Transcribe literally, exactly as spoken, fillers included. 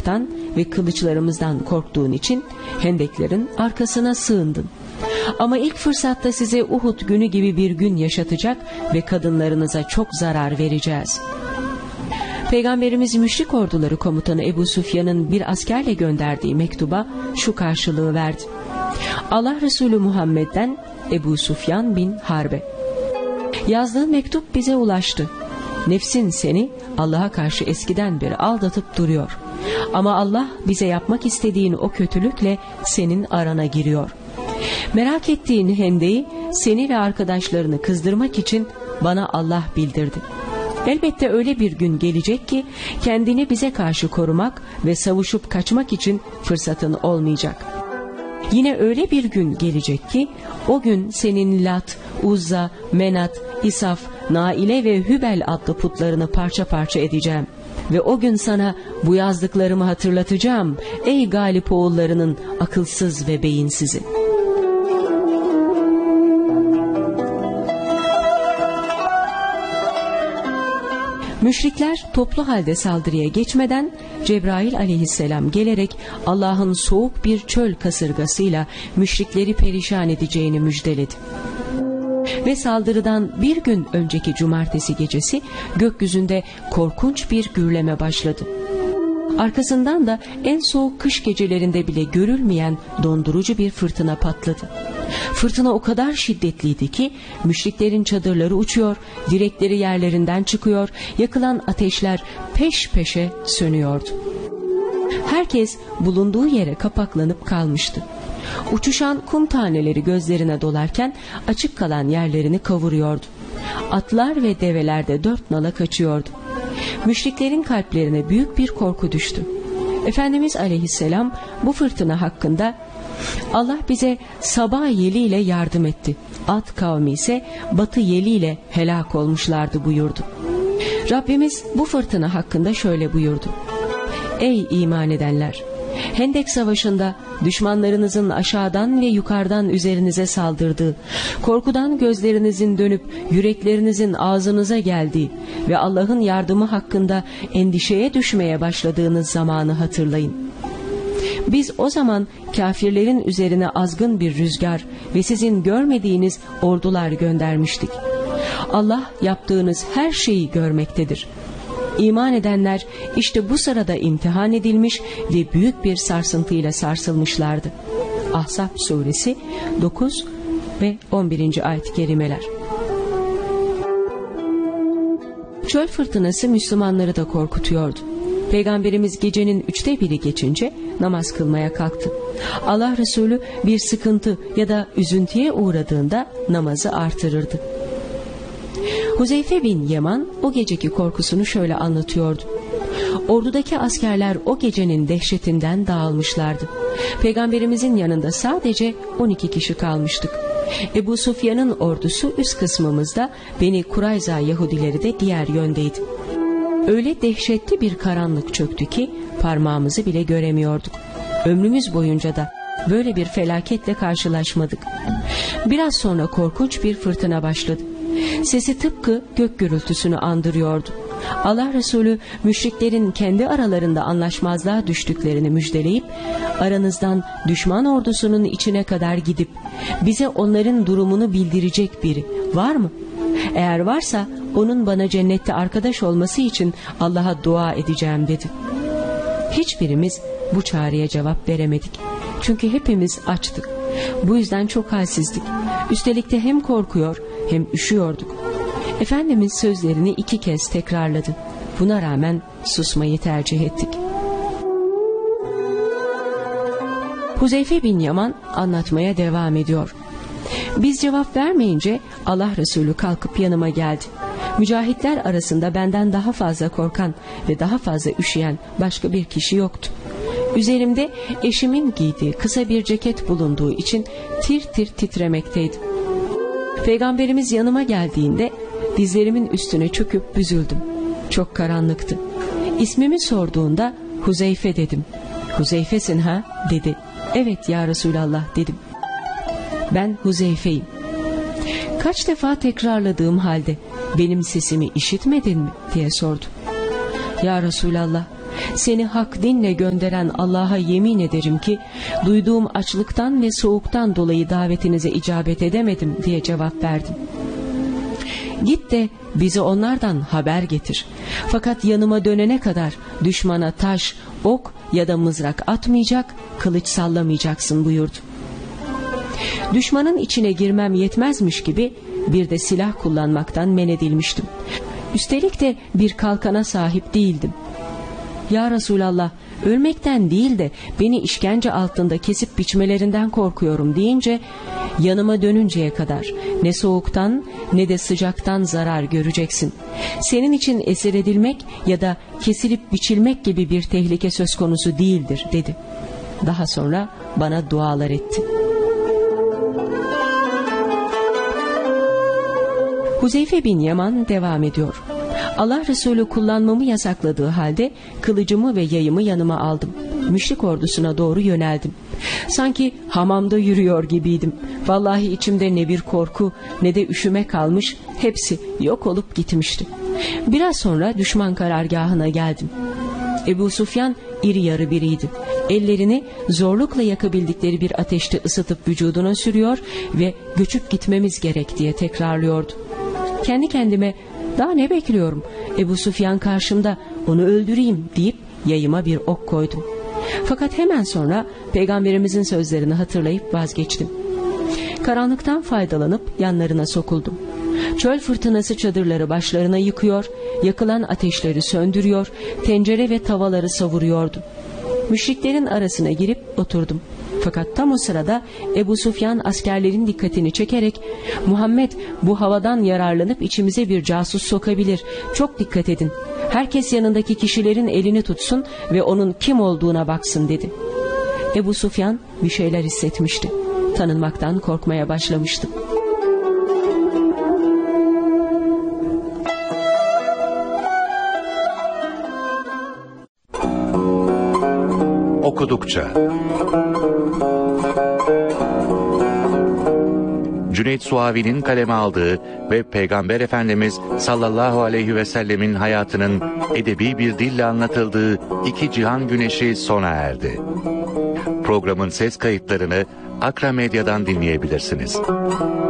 olmaktan ve kılıçlarımızdan korktuğun için hendeklerin arkasına sığındın. Ama ilk fırsatta size Uhud günü gibi bir gün yaşatacak ve kadınlarınıza çok zarar vereceğiz. Peygamberimiz müşrik orduları komutanı Ebu Süfyan'ın bir askerle gönderdiği mektuba şu karşılığı verdi. Allah Resulü Muhammed'den Ebu Süfyan bin Harbe. Yazdığın mektup bize ulaştı. Nefsin seni Allah'a karşı eskiden beri aldatıp duruyor. Ama Allah bize yapmak istediğin o kötülükle senin arana giriyor. Merak ettiğin hendeyi seni ve arkadaşlarını kızdırmak için bana Allah bildirdi. Elbette öyle bir gün gelecek ki kendini bize karşı korumak ve savuşup kaçmak için fırsatın olmayacak. Yine öyle bir gün gelecek ki o gün senin Lat, Uzza, Menat, İsaf, Naile ve Hübel adlı putlarını parça parça edeceğim. Ve o gün sana bu yazdıklarımı hatırlatacağım ey Galip oğullarının akılsız ve beyinsizi. Müşrikler toplu halde saldırıya geçmeden Cebrail aleyhisselam gelerek Allah'ın soğuk bir çöl kasırgasıyla müşrikleri perişan edeceğini müjdeledi. Ve saldırıdan bir gün önceki cumartesi gecesi gökyüzünde korkunç bir gürleme başladı. Arkasından da en soğuk kış gecelerinde bile görülmeyen dondurucu bir fırtına patladı. Fırtına o kadar şiddetliydi ki müşriklerin çadırları uçuyor, direkleri yerlerinden çıkıyor, yakılan ateşler peş peşe sönüyordu. Herkes bulunduğu yere kapaklanıp kalmıştı. Uçuşan kum taneleri gözlerine dolarken açık kalan yerlerini kavuruyordu. Atlar ve develer de dört nala kaçıyordu. Müşriklerin kalplerine büyük bir korku düştü. Efendimiz aleyhisselam bu fırtına hakkında Allah bize sabah yeliyle yardım etti. Ad kavmi ise batı yeliyle helak olmuşlardı buyurdu. Rabbimiz bu fırtına hakkında şöyle buyurdu. Ey iman edenler! Hendek Savaşı'nda düşmanlarınızın aşağıdan ve yukarıdan üzerinize saldırdığı, korkudan gözlerinizin dönüp yüreklerinizin ağzınıza geldiği ve Allah'ın yardımı hakkında endişeye düşmeye başladığınız zamanı hatırlayın. Biz o zaman kafirlerin üzerine azgın bir rüzgar ve sizin görmediğiniz ordular göndermiştik. Allah yaptığınız her şeyi görmektedir. İman edenler işte bu sırada imtihan edilmiş ve büyük bir sarsıntıyla sarsılmışlardı. Ahzab suresi dokuz ve on birinci ayet-i kerimeler. Çöl fırtınası Müslümanları da korkutuyordu. Peygamberimiz gecenin üçte biri geçince namaz kılmaya kalktı. Allah Resulü bir sıkıntı ya da üzüntüye uğradığında namazı artırırdı. Huzeyfe bin Yaman o geceki korkusunu şöyle anlatıyordu. Ordudaki askerler o gecenin dehşetinden dağılmışlardı. Peygamberimizin yanında sadece on iki kişi kalmıştık. Ebu Sufyan'ın ordusu üst kısmımızda, Beni Kurayza Yahudileri de diğer yöndeydi. Öyle dehşetli bir karanlık çöktü ki parmağımızı bile göremiyorduk. Ömrümüz boyunca da böyle bir felaketle karşılaşmadık. Biraz sonra korkunç bir fırtına başladı. Sesi tıpkı gök gürültüsünü andırıyordu. Allah Resulü müşriklerin kendi aralarında anlaşmazlığa düştüklerini müjdeleyip aranızdan düşman ordusunun içine kadar gidip bize onların durumunu bildirecek biri var mı? Eğer varsa onun bana cennette arkadaş olması için Allah'a dua edeceğim dedi. Hiçbirimiz bu çağrıya cevap veremedik. Çünkü hepimiz açtık. Bu yüzden çok halsizdik. Üstelik de hem korkuyor hem üşüyorduk. Efendimiz sözlerini iki kez tekrarladı. Buna rağmen susmayı tercih ettik. Huzeyfe bin Yaman anlatmaya devam ediyor. Biz cevap vermeyince Allah Resulü kalkıp yanıma geldi. Mücahitler arasında benden daha fazla korkan ve daha fazla üşüyen başka bir kişi yoktu. Üzerimde eşimin giydiği kısa bir ceket bulunduğu için tir tir titremekteydim. Peygamberimiz yanıma geldiğinde dizlerimin üstüne çöküp büzüldüm. Çok karanlıktı. İsmimi sorduğunda Huzeyfe dedim. Huzeyfesin ha dedi. Evet ya Resulallah dedim. Ben Huzeyfe'yim. Kaç defa tekrarladığım halde benim sesimi işitmedin mi diye sordu. Ya Resulallah, Seni hak dinle gönderen Allah'a yemin ederim ki duyduğum açlıktan ve soğuktan dolayı davetinize icabet edemedim diye cevap verdim. Git de bize onlardan haber getir. Fakat yanıma dönene kadar düşmana taş, ok ya da mızrak atmayacak, kılıç sallamayacaksın buyurdu. Düşmanın içine girmem yetmezmiş gibi bir de silah kullanmaktan men edilmiştim. Üstelik de bir kalkana sahip değildim. Ya Resulallah, ölmekten değil de beni işkence altında kesip biçmelerinden korkuyorum deyince, yanıma dönünceye kadar ne soğuktan ne de sıcaktan zarar göreceksin. Senin için esir edilmek ya da kesilip biçilmek gibi bir tehlike söz konusu değildir dedi. Daha sonra bana dualar etti. Huzeyfe bin Yaman devam ediyor. Allah Resulü kullanmamı yasakladığı halde kılıcımı ve yayımı yanıma aldım. Müşrik ordusuna doğru yöneldim. Sanki hamamda yürüyor gibiydim. Vallahi içimde ne bir korku ne de üşüme kalmış, hepsi yok olup gitmişti. Biraz sonra düşman karargahına geldim. Ebu Sufyan iri yarı biriydi. Ellerini zorlukla yakabildikleri bir ateşte ısıtıp vücuduna sürüyor ve göçüp gitmemiz gerek diye tekrarlıyordu. Kendi kendime daha ne bekliyorum? Ebu Sufyan karşımda, onu öldüreyim deyip yayıma bir ok koydum. Fakat hemen sonra Peygamberimizin sözlerini hatırlayıp vazgeçtim. Karanlıktan faydalanıp yanlarına sokuldum. Çöl fırtınası çadırları başlarına yıkıyor, yakılan ateşleri söndürüyor, tencere ve tavaları savuruyordu. Müşriklerin arasına girip oturdum. Fakat tam o sırada Ebu Sufyan askerlerin dikkatini çekerek, Muhammed bu havadan yararlanıp içimize bir casus sokabilir, çok dikkat edin. Herkes yanındaki kişilerin elini tutsun ve onun kim olduğuna baksın dedi. Ebu Sufyan bir şeyler hissetmişti. Tanınmaktan korkmaya başlamıştı. Okudukça Cüneyt Suavi'nin kaleme aldığı ve Peygamber Efendimiz sallallahu aleyhi ve sellemin hayatının edebi bir dille anlatıldığı İki Cihan Güneşi sona erdi. Programın ses kayıtlarını Akra Medya'dan dinleyebilirsiniz.